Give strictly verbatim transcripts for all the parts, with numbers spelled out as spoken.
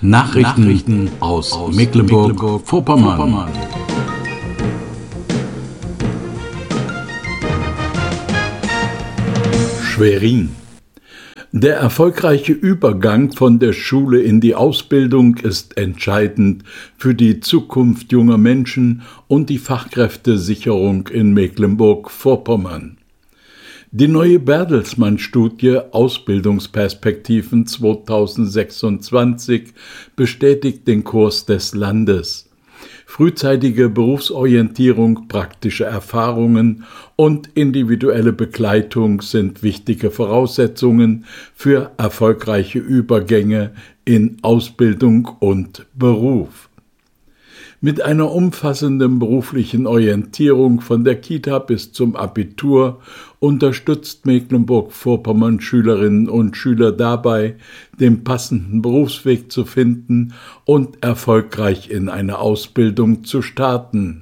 Nachrichten, Nachrichten aus, aus Mecklenburg-Vorpommern. Mecklenburg Schwerin. Der erfolgreiche Übergang von der Schule in die Ausbildung ist entscheidend für die Zukunft junger Menschen und die Fachkräftesicherung in Mecklenburg-Vorpommern. Die neue Bertelsmann-Studie Ausbildungsperspektiven zweitausendsechsundzwanzig bestätigt den Kurs des Landes. Frühzeitige Berufsorientierung, praktische Erfahrungen und individuelle Begleitung sind wichtige Voraussetzungen für erfolgreiche Übergänge in Ausbildung und Beruf. Mit einer umfassenden beruflichen Orientierung von der Kita bis zum Abitur unterstützt Mecklenburg-Vorpommern Schülerinnen und Schüler dabei, den passenden Berufsweg zu finden und erfolgreich in eine Ausbildung zu starten.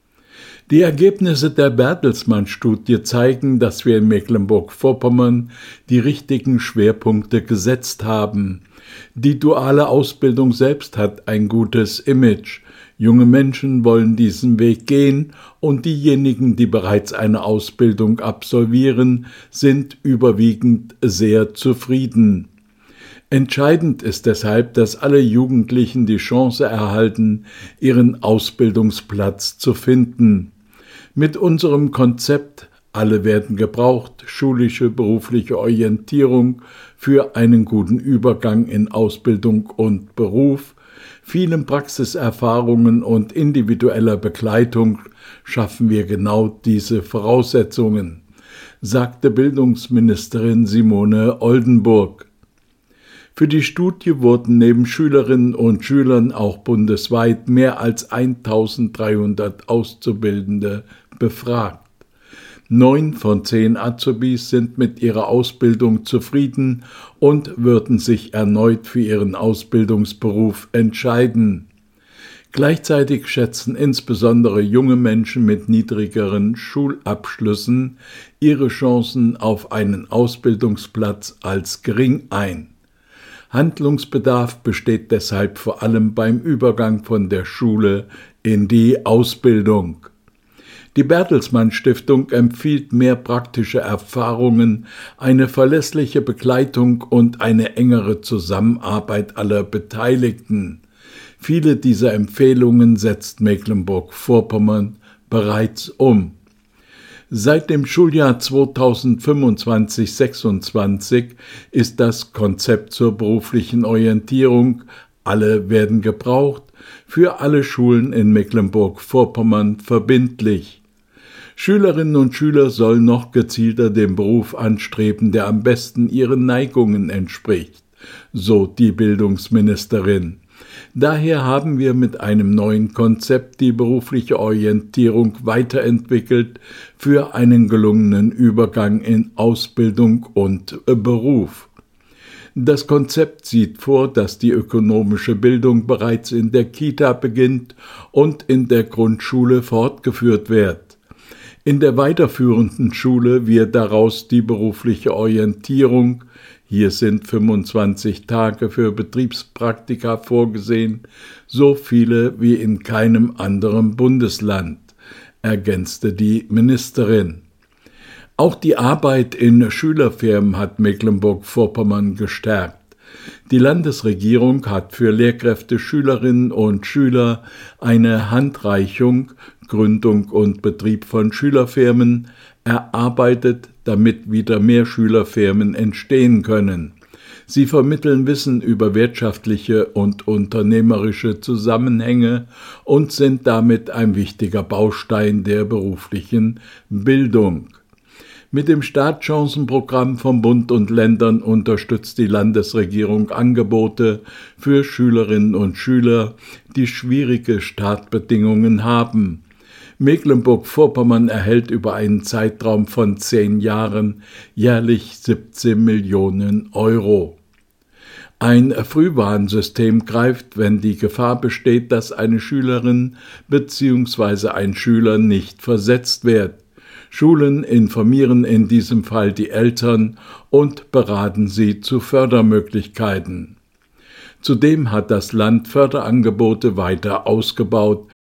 Die Ergebnisse der Bertelsmann-Studie zeigen, dass wir in Mecklenburg-Vorpommern die richtigen Schwerpunkte gesetzt haben. Die duale Ausbildung selbst hat ein gutes Image. Junge Menschen wollen diesen Weg gehen und diejenigen, die bereits eine Ausbildung absolvieren, sind überwiegend sehr zufrieden. Entscheidend ist deshalb, dass alle Jugendlichen die Chance erhalten, ihren Ausbildungsplatz zu finden. Mit unserem Konzept Alle werden gebraucht, schulische, berufliche Orientierung für einen guten Übergang in Ausbildung und Beruf, vielen Praxiserfahrungen und individueller Begleitung schaffen wir genau diese Voraussetzungen, sagte Bildungsministerin Simone Oldenburg. Für die Studie wurden neben Schülerinnen und Schülern auch bundesweit mehr als eintausenddreihundert Auszubildende befragt. Neun von zehn Azubis sind mit ihrer Ausbildung zufrieden und würden sich erneut für ihren Ausbildungsberuf entscheiden. Gleichzeitig schätzen insbesondere junge Menschen mit niedrigeren Schulabschlüssen ihre Chancen auf einen Ausbildungsplatz als gering ein. Handlungsbedarf besteht deshalb vor allem beim Übergang von der Schule in die Ausbildung. Die Bertelsmann Stiftung empfiehlt mehr praktische Erfahrungen, eine verlässliche Begleitung und eine engere Zusammenarbeit aller Beteiligten. Viele dieser Empfehlungen setzt Mecklenburg-Vorpommern bereits um. Seit dem Schuljahr zweitausendfünfundzwanzig sechsundzwanzig ist das Konzept zur beruflichen Orientierung Alle werden gebraucht für alle Schulen in Mecklenburg-Vorpommern verbindlich. Schülerinnen und Schüler sollen noch gezielter den Beruf anstreben, der am besten ihren Neigungen entspricht, so die Bildungsministerin. Daher haben wir mit einem neuen Konzept die berufliche Orientierung weiterentwickelt für einen gelungenen Übergang in Ausbildung und Beruf. Das Konzept sieht vor, dass die ökonomische Bildung bereits in der Kita beginnt und in der Grundschule fortgeführt wird. In der weiterführenden Schule wird daraus die berufliche Orientierung, hier sind fünfundzwanzig Tage für Betriebspraktika vorgesehen, so viele wie in keinem anderen Bundesland, ergänzte die Ministerin. Auch die Arbeit in Schülerfirmen hat Mecklenburg-Vorpommern gestärkt. Die Landesregierung hat für Lehrkräfte, Schülerinnen und Schüler eine Handreichung Gründung und Betrieb von Schülerfirmen erarbeitet, damit wieder mehr Schülerfirmen entstehen können. Sie vermitteln Wissen über wirtschaftliche und unternehmerische Zusammenhänge und sind damit ein wichtiger Baustein der beruflichen Bildung. Mit dem Startchancenprogramm von Bund und Ländern unterstützt die Landesregierung Angebote für Schülerinnen und Schüler, die schwierige Startbedingungen haben. Mecklenburg-Vorpommern erhält über einen Zeitraum von zehn Jahren jährlich siebzehn Millionen Euro. Ein Frühwarnsystem greift, wenn die Gefahr besteht, dass eine Schülerin bzw. ein Schüler nicht versetzt wird. Schulen informieren in diesem Fall die Eltern und beraten sie zu Fördermöglichkeiten. Zudem hat das Land Förderangebote weiter ausgebaut,